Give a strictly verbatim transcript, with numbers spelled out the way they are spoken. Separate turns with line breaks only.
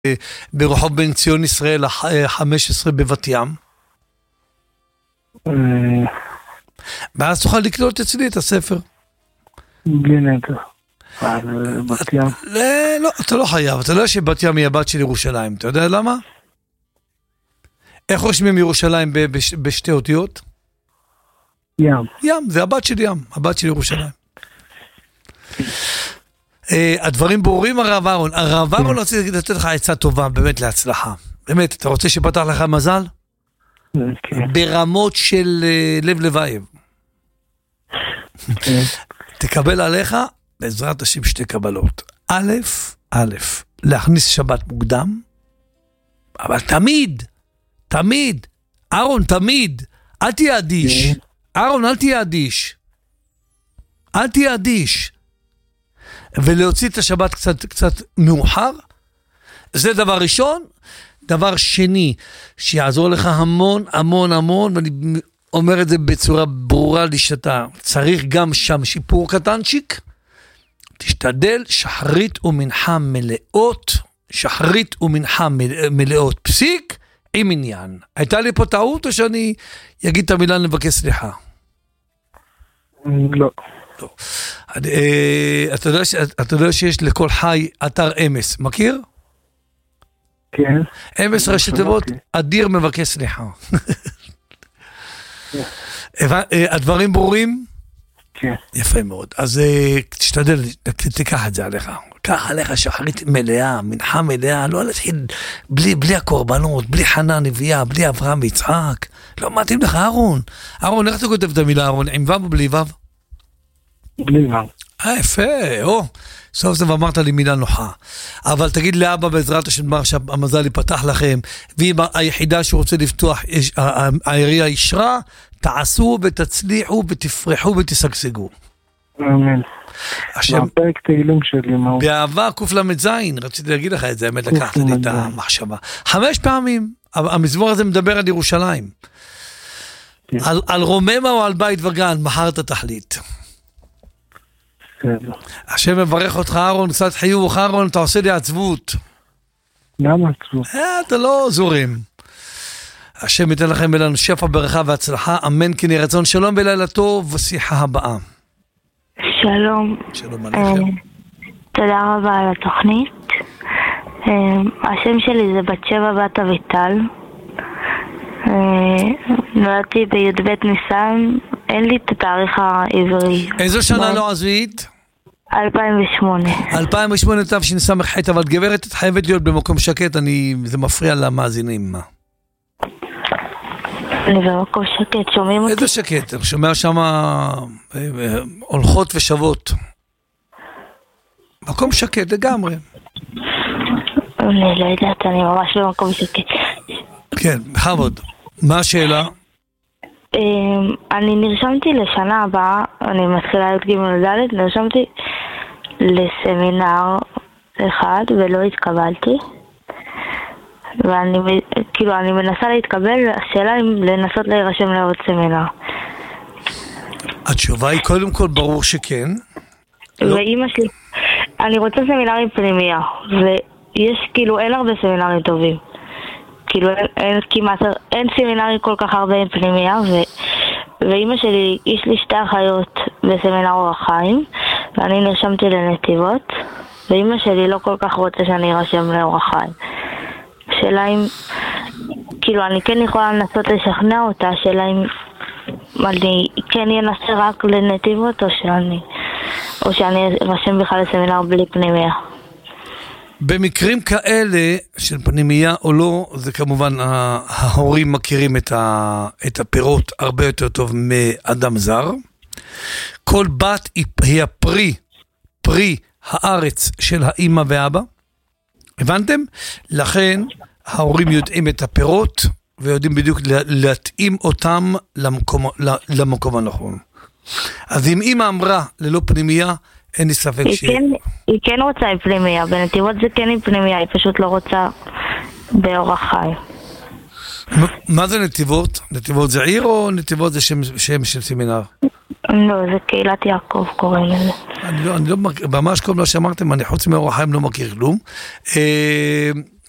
ברחוב בן ציון ישראל חמש עשרה בבת ים? ואז תוכל לקנות אצלי את הספר.
בלי נטע. בת ים?
לא, אתה לא חייב. אתה לא יודע שבת ים היא הבת של ירושלים. אתה יודע למה? איך רושמים ירושלים בשתי אותיות?
ים.
ים, זה הבת של ים, הבת של ירושלים. הדברים ברורים, הרב אהרון. הרב אהרון רוצה לתת לך עצה טובה, באמת להצלחה. באמת, אתה רוצה שפתח לך מזל? ברמות של לב לבייב. תקבל עליך, בעזרת השם שתי קבלות. א', א', להכניס שבת מוקדם, אבל תמיד, תמיד, אהרון, תמיד, אל תהיה אדיש. אהרון, אל תהיה אדיש. אל תהיה אדיש. ולהוציא את השבת קצת, קצת מאוחר, זה דבר ראשון. דבר שני, שיעזור לך המון, המון, המון, ואני אומר את זה בצורה ברורה לי שאתה צריך גם שם שיפור קטנצ'יק, תשתדל שחרית ומנחה מלאות, שחרית ומנחה מלאות, פסיק עם עניין. הייתה לי פה טעות או שאני אגיד את המילה לבקש סליחה?
לא.
לא. אתה יודע, אתה יודע שיש לכל חי אתר אמס, מכיר?
כן.
אמס ראשי תיבות, אדיר מבקש סליחה. הדברים ברורים?
כן.
יפה מאוד. אז תשתדל, תיקח את זה עליך. קח עליך שחרית מלאה, מנחה מלאה, לא להתחיל בלי, בלי הקורבנות, בלי חנה נביאה, בלי אברהם ויצחק. לא מתאים לך, אהרון. אהרון, איך אתה כותב את המילה אהרון? עם וו או בלי וו?
בלי וו.
אה, יפה, או. סוף סוף אמרת לי מילה נוחה. אבל תגיד לאבא בעזרת השם שהמזל ייפתח לכם, ואם היחידה שהוא רוצה לפתוח, העירייה ישרה, תעשו ותצליחו ותפרחו ותשגשגו.
אמן.
השם...
הפרק תהילים שלי, מה הוא?
באהבה קוף למד זין, רציתי להגיד לך את זה, האמת לקחת לי את המחשבה. חמש פעמים, המזמור הזה מדבר על ירושלים. על, על רוממה או על בית וגן, מחר אתה תחליט. השם מברך אותך, אהרון, קצת חיוך, אהרון, אתה עושה לי עצבות.
למה עצבות?
אתה לא זורם. השם ייתן לכם ולנו שפע ברכה והצלחה, אמן כן יהי רצון, שלום ולילה טוב, ושיחה הבאה.
שלום.
שלום עליכם.
תודה רבה על התוכנית. השם שלי זה בת שבע בת אביטל. נולדתי בי"ב ניסן, אין לי את התאריך העברי.
איזו שנה לא עזבית?
אלפיים ושמונה.
אלפיים ושמונה תשס"ח, אבל גברת, את חייבת להיות במקום שקט, אני, זה מפריע למאזינים.
אני במקום שקט, שומעים אותי?
איזה שקט, אני שומע שם הולכות ושוות. מקום שקט לגמרי.
אני לא יודעת, אני ממש במקום שקט.
כן, בכבוד. מה השאלה?
אני נרשמתי לשנה הבאה, אני מתחילה את ג' ד', נרשמתי לסמינר אחד ולא התקבלתי. ואני כאילו אני מנסה להתקבל, השאלה אם לנסות להירשם לעוד סמינר.
התשובה היא קודם כל ברור שכן.
ואמא שלי, אני רוצה סמינרים פנימיה, ויש כאילו אין הרבה סמינרים טובים. כאילו אין, אין כמעט, אין סמינרים כל כך הרבה עם פנימיה, ו, ואמא שלי, יש לי שתי אחיות בסמינר אורח חיים, ואני נרשמתי לנתיבות, ואמא שלי לא כל כך רוצה שאני ארשם לאורח חיים. שאלה אם, כאילו אני כן יכולה לנסות לשכנע אותה, שאלה אם אני כן אנסה רק לנתיבות, או שאני, או שאני ארשם בכלל לסמינר בלי פנימיה.
במקרים כאלה של פנימייה או לא, זה כמובן ההורים מכירים את, ה, את הפירות הרבה יותר טוב מאדם זר. כל בת היא הפרי, פרי הארץ של האמא והאבא. הבנתם? לכן ההורים יודעים את הפירות ויודעים בדיוק להתאים אותם למקום, למקום הנכון. אז אם אמא אמרה ללא פנימייה, אין לי ספק
היא, כן, היא כן רוצה עם פנימיה, בנתיבות זה כן עם פנימיה, היא פשוט לא רוצה באורח חי.
מה זה נתיבות? נתיבות זה עיר או נתיבות זה שם, שם של סמינר?
לא, זה קהילת יעקב קוראים לזה.
אני לא, אני לא, ממש כל מה שאמרתם, אני חוץ מאורח חיים לא מכיר כלום.